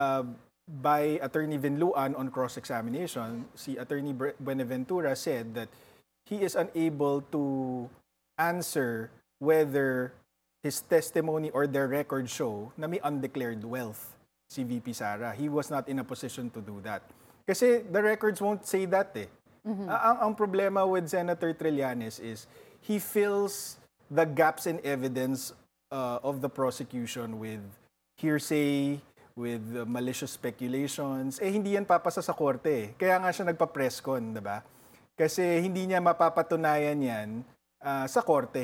uh, by Attorney Vinluan on cross-examination, si Attorney Buenaventura said that he is unable to answer whether his testimony or their record show na may undeclared wealth si VP Sara. He was not in a position to do that. Kasi the records won't say that eh. Ang problema with Senator Trillanes is he fills the gaps in evidence of the prosecution with hearsay, with malicious speculations. Hindi yan papasa sa korte eh. Kaya nga siya nagpa-press con, diba? Kasi hindi niya mapapatunayan yan sa korte.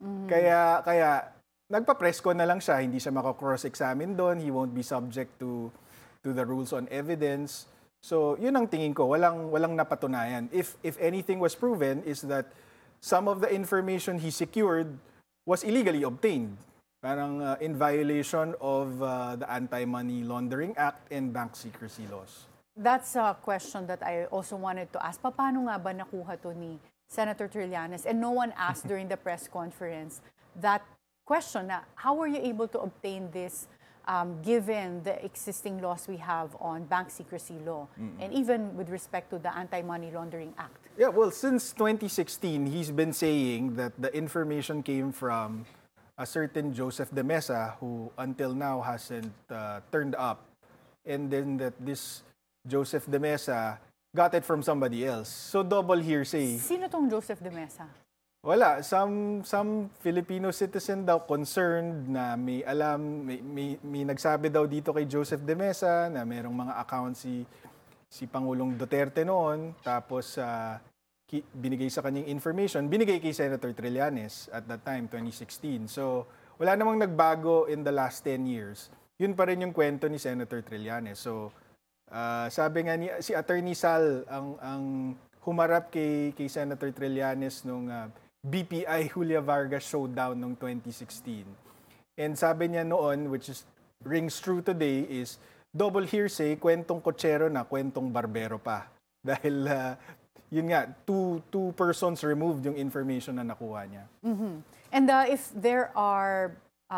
Kaya nagpa-press con na lang siya, hindi siya maka-cross-examine doon, he won't be subject to the rules on evidence. So, yun ang tingin ko, walang napatunayan. If anything was proven is that some of the information he secured was illegally obtained. Parang in violation of the Anti-Money Laundering Act and bank secrecy laws. That's a question that I also wanted to ask. Paano nga ba nakuha to ni Senator Trillanes? And no one asked during the press conference that question na how were you able to obtain this given the existing laws we have on bank secrecy law and even with respect to the Anti-Money Laundering Act? Yeah, well, since 2016, he's been saying that the information came from a certain Joseph De Mesa who until now hasn't turned up. And then that this Joseph De Mesa got it from somebody else. So double hearsay. Sino tong Joseph De Mesa? Wala. Some Filipino citizen daw concerned na may alam, may nagsabi daw dito kay Joseph De Mesa na merong mga account si Pangulong Duterte noon. Tapos binigay sa kanyang information, binigay kay Senator Trillanes at that time, 2016. So wala namang nagbago in the last 10 years. Yun pa rin yung kwento ni Senator Trillanes. So sabi nga si Attorney Sal ang humarap kay Senator Trillanes nung BPI Julia Vargas showdown noong 2016. And sabi niya noon, which is rings true today, is double hearsay, kwentong kotsero na, kwentong barbero pa. Dahil yun nga, two persons removed yung information na nakuha niya. And if there are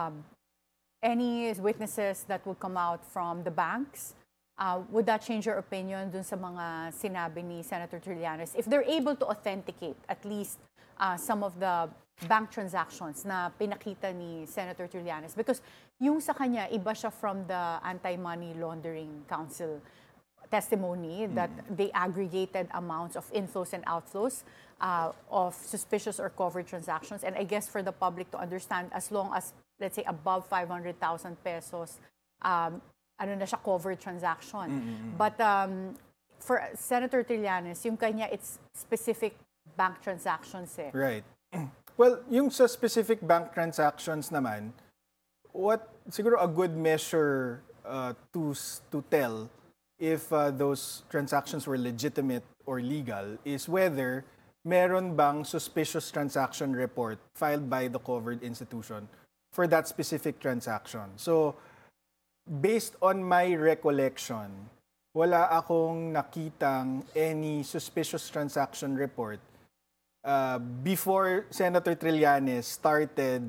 any witnesses that would come out from the banks, would that change your opinion dun sa mga sinabi ni Senator Trillanes? If they're able to authenticate at least some of the bank transactions na pinakita ni Senator Trillanes, because yung sa kanya, iba siya from the Anti-Money Laundering Council testimony that they aggregated amounts of inflows and outflows of suspicious or covered transactions. And I guess for the public to understand, as long as, let's say, above 500,000 pesos, ano na siya, covered transaction. But for Senator Trillanes, yung kanya, it's specific bank transactions eh. Right. Well, yung sa specific bank transactions naman, siguro a good measure to tell if those transactions were legitimate or legal is whether meron bang suspicious transaction report filed by the covered institution for that specific transaction. So, based on my recollection, wala akong nakitang any suspicious transaction report before Senator Trillanes started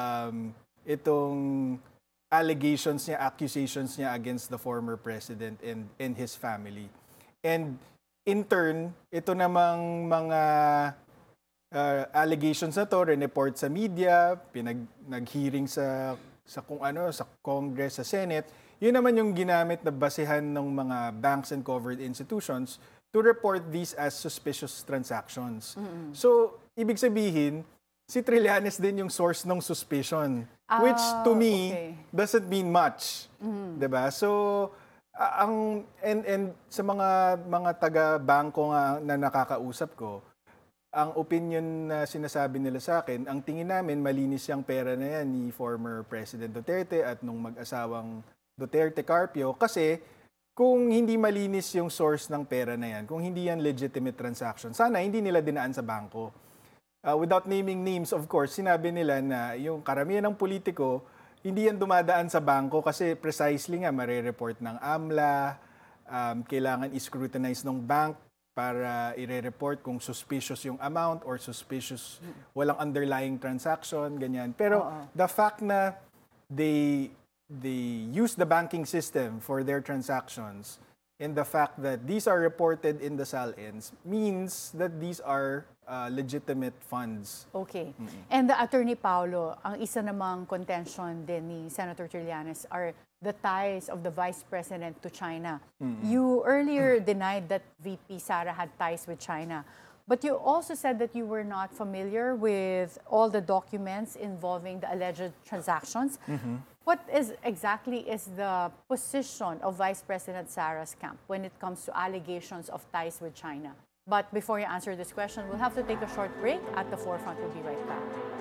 itong allegations niya, accusations niya against the former president and his family. And in turn, ito namang mga allegations na to, report sa media, nag-hearing sa kung ano, sa Congress, sa Senate, yun naman yung ginamit na basehan ng mga banks and covered institutions to report these as suspicious transactions. So, ibig sabihin, si Trillanes din yung source ng suspicion, which to me doesn't mean much. 'Di ba? So, and sa mga taga-bangko nga na nakakausap ko, ang opinion na sinasabi nila sa akin, ang tingin namin malinis yung pera na yan ni former President Duterte at nung mag-asawang Duterte Carpio kasi kung hindi malinis yung source ng pera na yan, kung hindi yan legitimate transaction, sana hindi nila dinaan sa bangko. Without naming names, of course, sinabi nila na yung karamihan ng politiko, hindi yan dumadaan sa bangko kasi precisely nga marereport ng AMLA, kailangan i-scrutinize ng bank para i-report kung suspicious yung amount or suspicious walang underlying transaction, ganyan. Pero the fact na they they use the banking system for their transactions, and the fact that these are reported in the SALINs means that these are legitimate funds. Okay. And the Attorney Paulo, ang isa namang contention din ni Senator Trillanes are the ties of the Vice President to China. You earlier denied that VP Sara had ties with China. But you also said that you were not familiar with all the documents involving the alleged transactions. What exactly is the position of Vice President Sara's camp when it comes to allegations of ties with China? But before you answer this question, we'll have to take a short break. At the Forefront, we'll be right back.